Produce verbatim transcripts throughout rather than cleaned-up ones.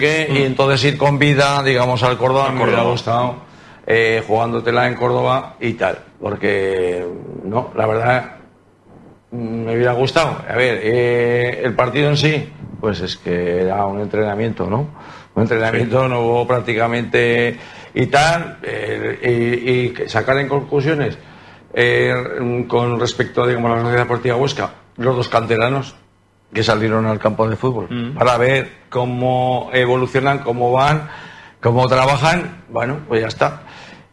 mm. y entonces ir con vida, digamos, al Córdoba, me hubiera gustado, eh, jugándotela en Córdoba y tal, porque, no, la verdad, me hubiera gustado. A ver, eh, el partido en sí, pues es que era un entrenamiento, ¿no? Un entrenamiento, sí. No hubo prácticamente y tal, eh, y, y sacar en conclusiones eh, con respecto a, digamos, la Sociedad Deportiva Huesca, los dos canteranos que salieron al campo de fútbol, mm. para ver cómo evolucionan, cómo van, cómo trabajan. Bueno, pues ya está.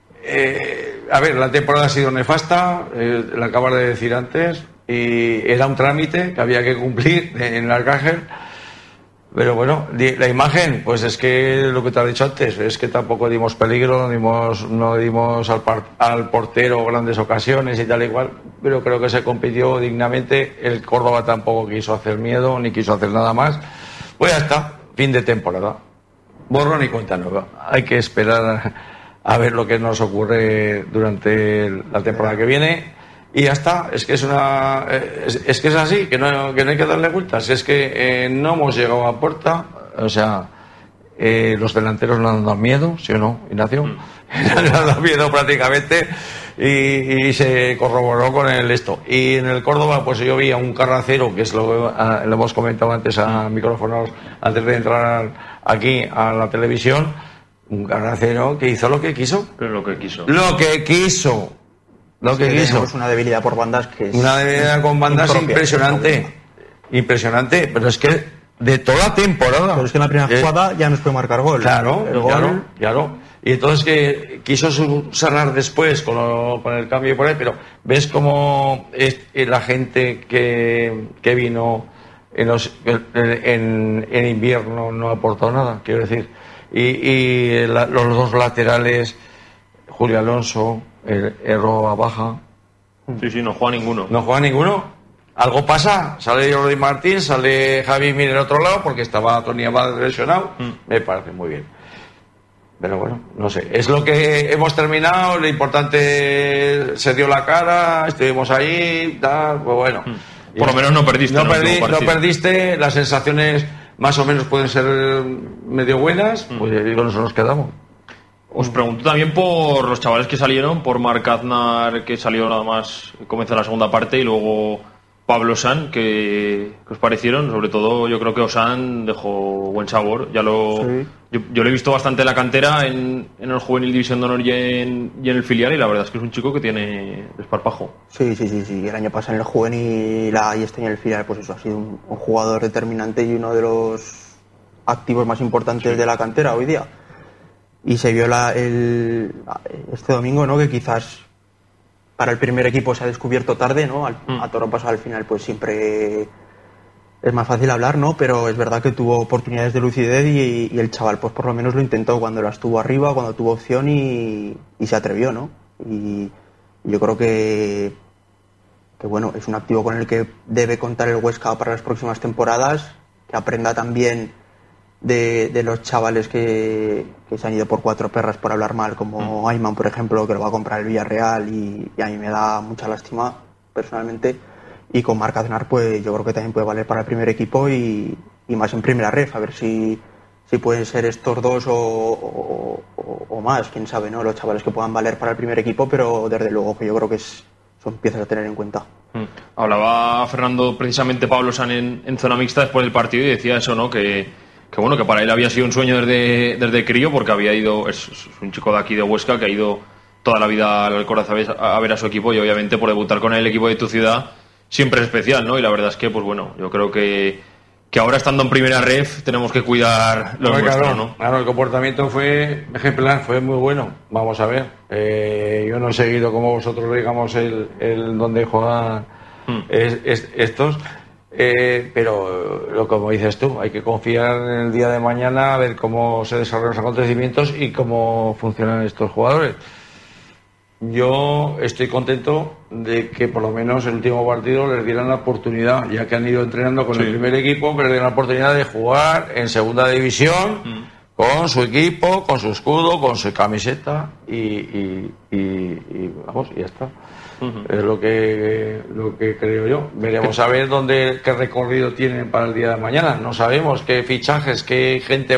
Eh, a ver, la temporada ha sido nefasta, eh, lo acabas de decir antes, y era un trámite que había que cumplir en el Arcángel. Pero bueno, la imagen, pues es que lo que te he dicho antes, es que tampoco dimos peligro, no dimos, no dimos al, par, al portero grandes ocasiones y tal y cual, pero creo que se compitió dignamente. El Córdoba tampoco quiso hacer miedo, ni quiso hacer nada más. Pues ya está, fin de temporada. Borrón y cuenta nueva. Hay que esperar a ver lo que nos ocurre durante la temporada que viene. Y ya está, es que es una es, es que es así, que no, que no hay que darle vueltas. Es que eh, no hemos llegado a puerta, o sea, eh, los delanteros no han dado miedo, ¿sí o no, Ignacio? Mm. No han dado miedo prácticamente, y, y se corroboró con el esto. Y en el Córdoba, pues yo vi a un carracero, que es lo, a, lo hemos comentado antes a micrófonos, antes de entrar aquí a la televisión, un carracero que hizo lo que quiso. Pero lo que quiso. Lo que quiso. Lo que sí, quiso. Una debilidad por bandas que es una debilidad con bandas impropia, impresionante, impresionante, pero es que de toda temporada. Pero es que en la primera eh, jugada ya nos puede marcar gol. Claro, el claro, gol. claro. Y entonces que quiso subsanar después con, lo, con el cambio por ahí, pero ves cómo es la gente que, que vino en, los, en, en invierno no ha aportado nada, quiero decir. Y, y la, los dos laterales, Julio Alonso, el Erro a baja. Sí, sí, no juega ninguno. No juega ninguno. Algo pasa. Sale Jordi Martín, sale Javi Mir del otro lado porque estaba Tony Abad lesionado. Mm. Me parece muy bien. Pero bueno, no sé. Es lo que hemos terminado. Lo importante, se dio la cara, estuvimos ahí, tal, pues bueno. Mm. Por lo menos no perdiste. No, perdí, no perdiste. Las sensaciones más o menos pueden ser medio buenas. Mm. Pues y con eso nos quedamos. Os pregunto también por los chavales que salieron, por Marc Aznar, que salió nada más, comenzó la segunda parte, y luego Pablo Ossán, que, que os parecieron. Sobre todo yo creo que Ossán dejó buen sabor. Ya lo, sí. yo, yo lo he visto bastante en la cantera, en, en el Juvenil División de Honor y en, y en el filial, y la verdad es que es un chico que tiene desparpajo. Sí, sí, sí, sí. El año pasado en el Juvenil y este año en el filial, pues eso, ha sido un, un jugador determinante y uno de los activos más importantes sí. de la cantera hoy día. Y se vio la, el, este domingo, ¿no? Que quizás para el primer equipo se ha descubierto tarde, ¿no? Al, mm. A toro pasado al final, pues siempre es más fácil hablar, ¿no? Pero es verdad que tuvo oportunidades de lucidez y, y el chaval, pues por lo menos lo intentó cuando las tuvo arriba, cuando tuvo opción y, y se atrevió, ¿no? Y yo creo que, que, bueno, es un activo con el que debe contar el Huesca para las próximas temporadas, que aprenda también de, de los chavales que, que se han ido por cuatro perras por hablar mal, como mm. Ayman, por ejemplo, que lo va a comprar el Villarreal, y, y a mí me da mucha lástima personalmente. Y con Marc Aznar, pues yo creo que también puede valer para el primer equipo y, y más en primera ref, a ver si, si pueden ser estos dos o, o, o, o más, quién sabe, ¿no? Los chavales que puedan valer para el primer equipo, pero desde luego que yo creo que es, son piezas a tener en cuenta. Mm. Hablaba Fernando precisamente Pablo Ossán en, en zona mixta después del partido y decía eso, ¿no? Que que bueno, que para él había sido un sueño desde, desde crío, porque había ido, es, es un chico de aquí de Huesca que ha ido toda la vida al Corazón a ver a su equipo, y obviamente por debutar con el equipo de tu ciudad siempre es especial, ¿no? Y la verdad es que, pues bueno, yo creo que, que ahora estando en primera ref tenemos que cuidar lo claro, nuestro, claro, ¿no? Claro, el comportamiento fue ejemplar, fue muy bueno. Vamos a ver, eh, yo no he seguido como vosotros, digamos, el, el donde juegan hmm. es, es, estos. Eh, pero lo como dices tú, hay que confiar en el día de mañana, a ver cómo se desarrollan los acontecimientos y cómo funcionan estos jugadores. Yo estoy contento de que por lo menos el último partido les dieran la oportunidad, ya que han ido entrenando con sí. el primer equipo, que les dieran la oportunidad de jugar en segunda división mm. con su equipo, con su escudo, con su camiseta y, y, y, y vamos, y ya está. Uh-huh. Es lo que lo que creo yo. Veremos a ver dónde, qué recorrido tienen para el día de mañana. No sabemos qué fichajes, qué gente